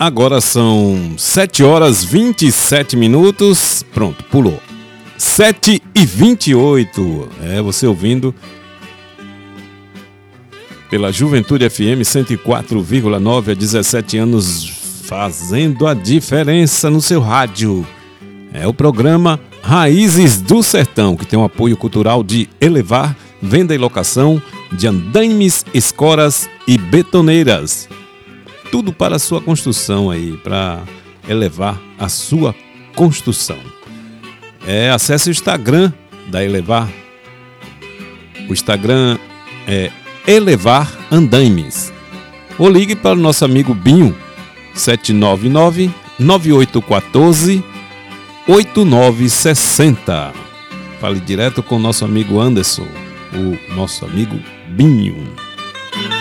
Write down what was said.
Agora são 7 horas 27 minutos. Pronto, pulou. 7h28. Você ouvindo pela Juventude FM 104,9 há 17 anos, fazendo a diferença no seu rádio. É o programa Raízes do Sertão, que tem o apoio cultural de Elevar, venda e locação de andaimes, escoras e betoneiras. Tudo para a sua construção aí, para elevar a sua construção. Acesse o Instagram da Elevar. O Instagram é Elevar Andaimes. Ou ligue para o nosso amigo Binho, 799-9814-8960. Fale direto com o nosso amigo Anderson, o nosso amigo Binho.